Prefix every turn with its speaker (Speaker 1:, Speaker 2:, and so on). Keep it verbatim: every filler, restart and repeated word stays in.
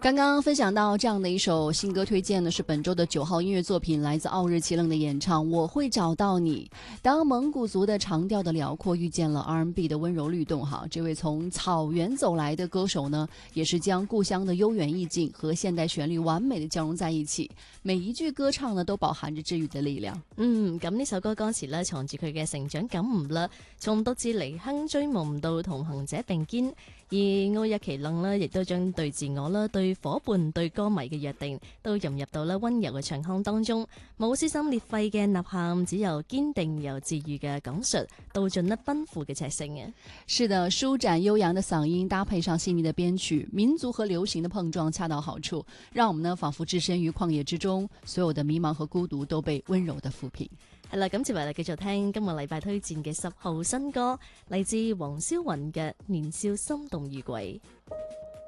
Speaker 1: 刚刚分享到这样的一首新歌推荐呢，是本周的九号音乐作品，来自奥日奇楞的演唱《我会找到你》。当蒙古族的长调的辽阔遇见了 R and B 的温柔律动，哈，这位从草原走来的歌手呢，也是将故鄉的悠遠意境和現代旋律完美的交融在一起，每一句歌唱呢都飽含着治愈的力量。
Speaker 2: 嗯，咁呢首歌歌詞呢，藏住佢嘅成長感悟啦，從獨自離鄉追夢到同行者並肩。而奧日奇楞呢，亦都將對自我啦、對伙伴、對歌迷嘅約定，都融入到啦溫柔嘅唱腔當中，冇撕心裂肺嘅吶喊，只有堅定又治愈嘅講述，道盡了奔赴嘅赤誠嘅。
Speaker 1: 是的，舒展悠揚的嗓音搭配上細膩的編曲，民族和流行的碰撞恰到好處，讓我們呢仿佛置身於曠野之中，所有的迷茫和孤獨都被溫柔的撫平。
Speaker 2: 係啦，咁接嚟繼續聽今個禮拜推薦嘅十號新歌，嚟自黃霄雲嘅《年少心動遇鬼》。